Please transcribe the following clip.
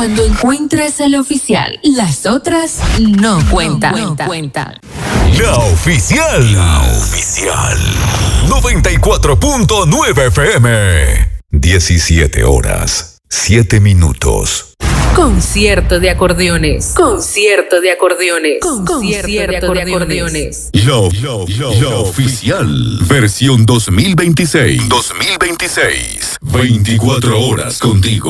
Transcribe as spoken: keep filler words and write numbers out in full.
Cuando encuentres el oficial, las otras no cuentan. No cuentan. La oficial. La oficial. noventa y cuatro punto nueve F M. diecisiete horas, siete minutos. Concierto de acordeones. Concierto de acordeones. Concierto de acordeones. La, la, la, la oficial. Versión dos mil veintiséis. dos mil veintiséis. veinticuatro horas contigo.